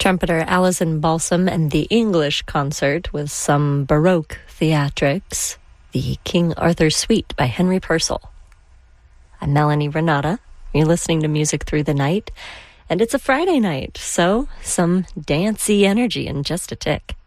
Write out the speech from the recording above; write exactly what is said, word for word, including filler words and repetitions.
Trumpeter Alison Balsam and the English Concert with some Baroque theatrics, the King Arthur Suite by Henry Purcell. I'm Melanie Renata. You're listening to Music Through the Night, and it's a Friday night, so some dancey energy in just a tick.